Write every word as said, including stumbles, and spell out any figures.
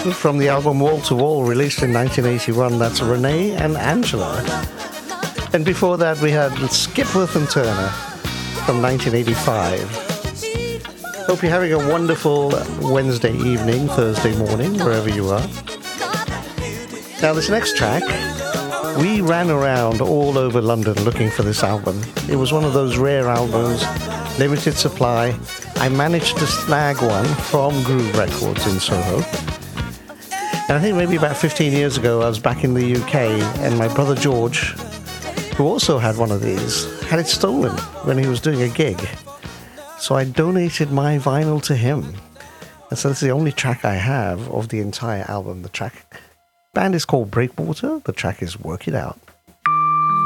from the album Wall to Wall, released in nineteen eighty-one. That's Renee and Angela. And before that, we had Skipworth and Turner from nineteen eighty-five. Hope you're having a wonderful Wednesday evening, Thursday morning, wherever you are. Now, this next track, we ran around all over London looking for this album. It was one of those rare albums, limited supply. I managed to snag one from Groove Records in Soho. And I think maybe about fifteen years ago, I was back in the U K, and my brother George, who also had one of these, had it stolen when he was doing a gig. So I donated my vinyl to him. And so this is the only track I have of the entire album. The track band is called Breakwater. The track is Work It Out.